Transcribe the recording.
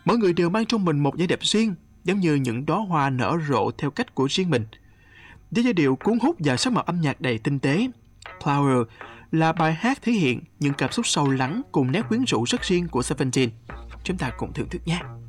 Mỗi người đều mang trong mình một vẻ đẹp riêng, giống như những đóa hoa nở rộ theo cách của riêng mình. Với giai điệu cuốn hút và sắc màu âm nhạc đầy tinh tế, Flower là bài hát thể hiện những cảm xúc sâu lắng cùng nét quyến rũ rất riêng của Seventeen. Chúng ta cùng thưởng thức nhé.